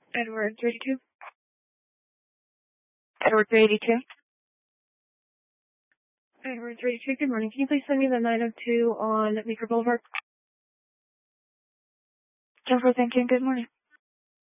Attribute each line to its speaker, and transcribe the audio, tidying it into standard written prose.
Speaker 1: Edward 32.
Speaker 2: Edward 382.
Speaker 1: Edward 32, good morning. Can you please send me the 902 on Meeker Boulevard?
Speaker 2: 10-4, thank you, and good morning.